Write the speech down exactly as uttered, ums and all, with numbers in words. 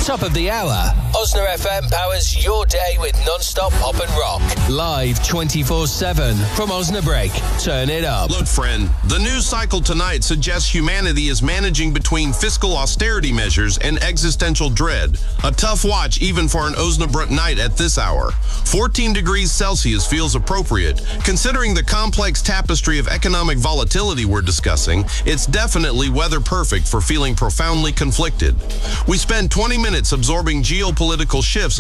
Top of the hour. Osna F M powers your day with non-stop pop and rock. Live twenty-four seven from Osnabrück. Turn it up. Look, friend, the news cycle tonight suggests humanity is managing between fiscal austerity measures and existential dread. A tough watch even for an Osnabrück night at this hour. fourteen degrees Celsius feels appropriate. Considering the complex tapestry of economic volatility we're discussing, it's definitely weather perfect for feeling profoundly conflicted. We spend twenty minutes absorbing geopolitical shifts